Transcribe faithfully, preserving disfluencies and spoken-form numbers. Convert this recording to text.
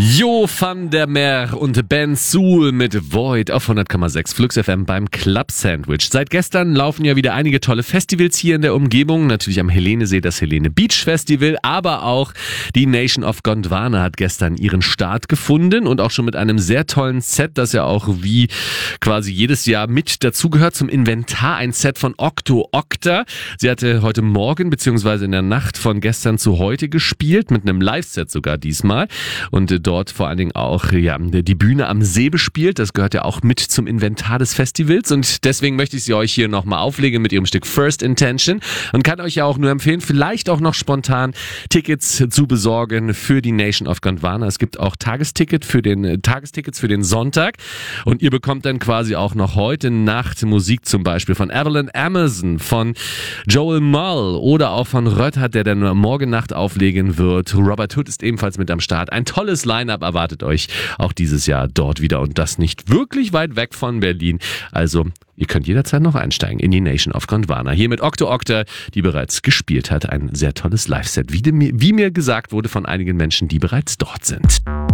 Jo van der Meer und Ben Soul mit Void auf hundert Komma sechs Flux F M beim Club Sandwich. Seit gestern laufen ja wieder einige tolle Festivals hier in der Umgebung. Natürlich am Helenesee das Helene Beach Festival, aber auch die Nation of Gondwana hat gestern ihren Start gefunden und auch schon mit einem sehr tollen Set, das ja auch wie quasi jedes Jahr mit dazugehört zum Inventar. Ein Set von Octo Octa. Sie hatte heute Morgen beziehungsweise in der Nacht von gestern zu heute gespielt, mit einem Live-Set sogar diesmal. Und dort vor allen Dingen auch ja, die Bühne am See bespielt. Das gehört ja auch mit zum Inventar des Festivals. Und deswegen möchte ich sie euch hier nochmal auflegen mit ihrem Stück First Intention. Und kann euch ja auch nur empfehlen, vielleicht auch noch spontan Tickets zu besorgen für die Nation of Gondwana. Es gibt auch Tagesticket für den, Tagestickets für den Sonntag. Und ihr bekommt dann quasi auch noch heute Nacht Musik zum Beispiel von Evelyn Amazon, von Joel Mull oder auch von Rötter, der dann morgen Nacht auflegen wird. Robert Hood ist ebenfalls mit am Start. Ein tolles Line-Up erwartet euch auch dieses Jahr dort wieder und das nicht wirklich weit weg von Berlin. Also ihr könnt jederzeit noch einsteigen in die Nation of Gondwana. Hier mit Octo Octa, die bereits gespielt hat. Ein sehr tolles Live-Set, wie, wie mir gesagt wurde von einigen Menschen, die bereits dort sind.